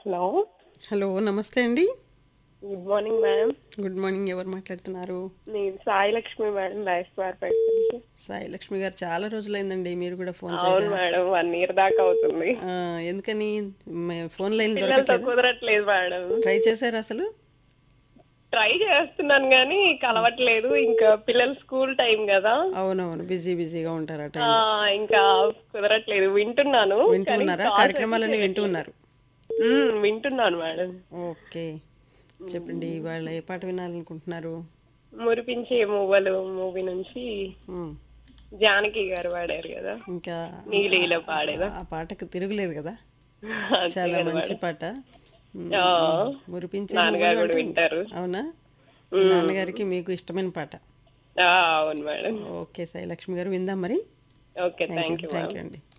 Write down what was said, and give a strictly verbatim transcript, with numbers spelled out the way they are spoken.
Hello. Hello నమస్తే అండి. Good morning ma'am. Good morning. ఎవరు మాట్లాడుతున్నారు? నేను సాయి లక్ష్మి మేడం లైఫ్ మార్పేట నుంచి. సాయి లక్ష్మి గారు చాలా రోజులైందండి మీరు కూడా ఫోన్ అవును చేయగా. మేడం, వన్ ఇయర్ దాకా అవుతుంది. ఆ, ఎందుకని మే- ఫోన్ లైన్ పిల్లలతో దొరకట్లేదా? కుదరట్లేదు మేడం. ట్రై చేశారు అసలు? ట్రై చేస్తున్నాను కానీ కలవట్లేదు. ఇంకా పిల్లలు స్కూల్ టైం కదా. అవునవును, బిజీ బిజీగా ఉంటారు ఆ ఆ టైంలో. ఇంకా కుదరట్లేదు. వింటున్నాను వింటూ కానీ ఉన్నారా? కాల్స్ అయితే కార్యక్రమాలన్నీ వింటూ చేయట్లేదు. ఉన్నారు? ఉమ్, వింటున్నాను మేడం. ఓకే. చెప్పండి, ఉమ్, ఇవాళ ఏ పాట వినాలనుకుంటున్నారు? మురిపించే మూవలు మూవీ నుంచి ఉమ్, జానకి గారు పాడారు కదా, ఇంకా నీలీలో పాడేదా. ఆ పాటకు తిరుగులేదు కదా. అంతే చాలా కదా మంచి మేడం. పాట. ఉమ్, ఆ ఉమ్, మురిపించే నాన్నగారు మువ్వలు కూడా అంటే వింటారు. అవునా? మీ ఉమ్. నాన్నగారికి మీకు ఇష్టమైన పాట. ఆ, అవును మేడం. ఓకే సాయి లక్ష్మి గారు, విందాం మరి. Okay, thank you thank you thank ma'am. You అండి.